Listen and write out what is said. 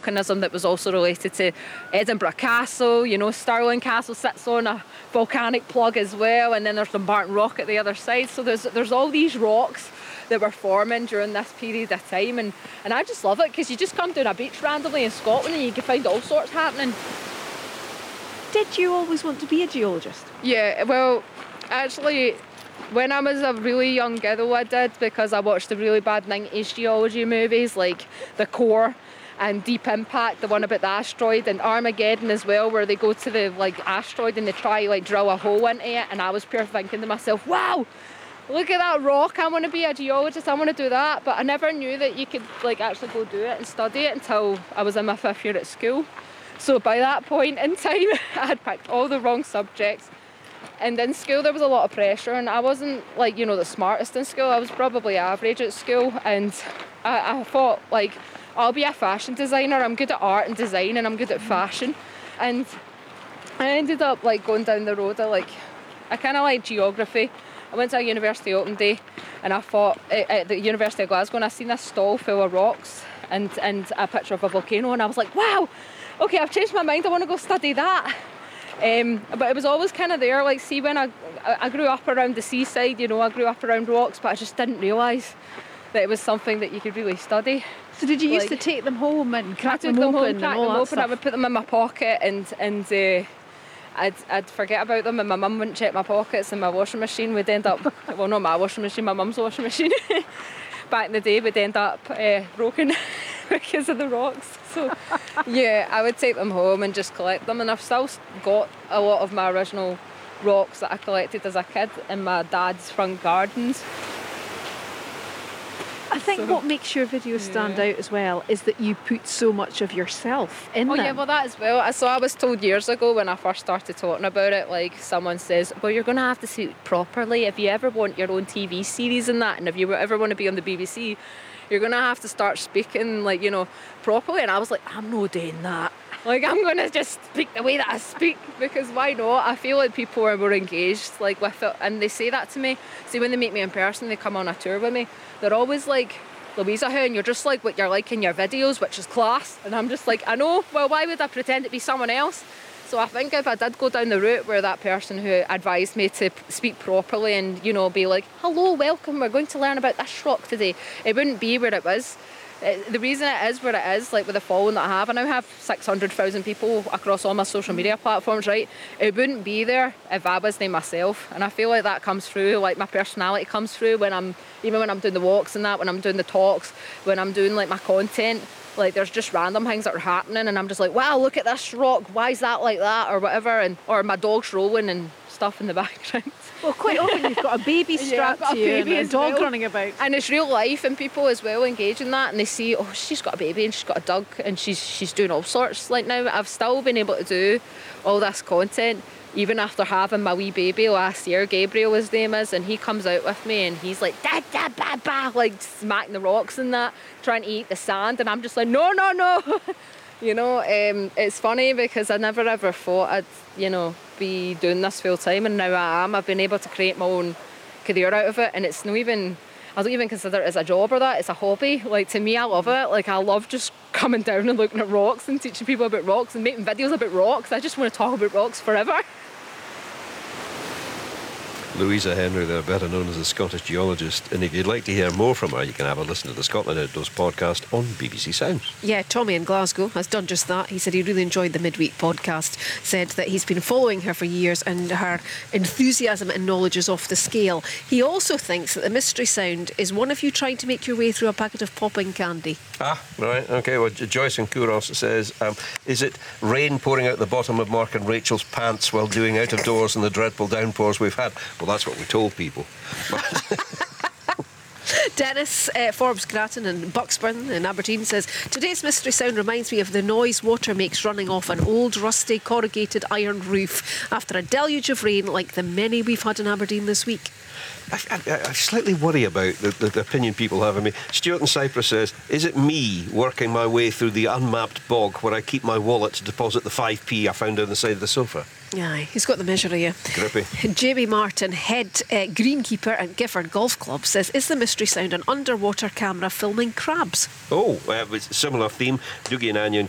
volcanism that was also related to Edinburgh Castle. You know, Stirling Castle sits on a volcanic plug as well, and then there's Dumbarton Rock at the other side. So there's all these rocks that were forming during this period of time, and I just love it because you just come down a beach randomly in Scotland and you can find all sorts happening. Did you always want to be a geologist? Yeah, well, actually, when I was a really young girl, I did, because I watched the really bad 90s geology movies like The Core and Deep Impact, the one about the asteroid, and Armageddon as well, where they go to the asteroid and they try drill a hole into it, and I was pure thinking to myself, wow, look at that rock, I want to be a geologist, I want to do that. But I never knew that you could actually go do it and study it until I was in my 5th year at school. So by that point in time, I had picked all the wrong subjects. And in school there was a lot of pressure, and I wasn't the smartest in school. I was probably average at school, and I thought I'll be a fashion designer. I'm good at art and design, and I'm good at fashion. And I ended up going down the road of I kind of like geography. I went to a university open day, and I thought at the University of Glasgow, and I seen a stall full of rocks and a picture of a volcano, and I was like, wow, okay, I've changed my mind, I want to go study that. But it was always kind of there, see, when I grew up around the seaside, I grew up around rocks, but I just didn't realise that it was something that you could really study. So did you used to take them home and crack them open? I would put them in my pocket, and I'd forget about them, and my mum wouldn't check my pockets, and my washing machine would end up, well, not my washing machine, my mum's washing machine, back in the day would end up broken because of the rocks. So yeah, I would take them home and just collect them, and I've still got a lot of my original rocks that I collected as a kid in my dad's front gardens. I think what makes your videos stand out as well is that you put so much of yourself in them. Oh yeah, well, that as well. So I was told years ago when I first started talking about it, someone says, well, you're going to have to speak properly if you ever want your own TV series and that, and if you ever want to be on the BBC, you're going to have to start speaking, properly. And I was like, I'm not doing that. I'm going to just speak the way that I speak, because why not? I feel like people are more engaged with it, and they say that to me. See, when they meet me in person, they come on a tour with me, they're always like, Louisa, and you're just like what you're like in your videos, which is class. And I'm just like, I know, well, why would I pretend to be someone else? So I think if I did go down the route where that person who advised me to speak properly and, be like, hello, welcome, we're going to learn about this rock today, it wouldn't be where it was. The reason it is where it is, with the following that I now have 600,000 people across all my social media platforms, right? It wouldn't be there if I wasn't myself. And I feel like that comes through, my personality comes through when I'm doing the walks and that, when I'm doing the talks, when I'm doing my content. There's just random things that are happening, and I'm just like, wow, look at this rock, why is that like that, or whatever, or my dog's rolling and stuff in the background. Well, quite often you've got a baby strapped to you and a dog running about. And it's real life, and people as well engage in that, and they see, oh, she's got a baby and she's got a dog and she's doing all sorts. Now I've still been able to do all this content even after having my wee baby last year. Gabriel, his name is, and he comes out with me and he's like, da da ba ba, smacking the rocks and that, trying to eat the sand, and I'm just like, no. It's funny because I never ever thought I'd, be doing this full time, and now I am. I've been able to create my own career out of it, and it's not even, I don't even consider it as a job or that, it's a hobby. To me, I love it. I love just coming down and looking at rocks and teaching people about rocks and making videos about rocks. I just want to talk about rocks forever. Louisa Henry, they're better known as a Scottish geologist, and if you'd like to hear more from her, you can have a listen to the Scotland Outdoors podcast on BBC Sounds. Yeah, Tommy in Glasgow has done just that. He said he really enjoyed the midweek podcast, said that he's been following her for years and her enthusiasm and knowledge is off the scale. He also thinks that the mystery sound is one of you trying to make your way through a packet of popping candy. Ah, right, OK. Well, Joyce in Kouros says, is it rain pouring out the bottom of Mark and Rachel's pants while doing out of doors in the dreadful downpours we've had? Well, that's what we told people. Dennis Forbes Grattan in Bucksburn in Aberdeen says, today's mystery sound reminds me of the noise water makes running off an old rusty corrugated iron roof after a deluge of rain like the many we've had in Aberdeen this week. I slightly worry about the opinion people have of me. Stuart in Cyprus says, is it me working my way through the unmapped bog where I keep my wallet to deposit the 5p I found on the side of the sofa? Aye, he's got the measure of you. Grippy. Jamie Martin, head greenkeeper at Gifford Golf Club, says, is the mystery sound an underwater camera filming crabs? Oh, it's a similar theme. Doogie and Anya in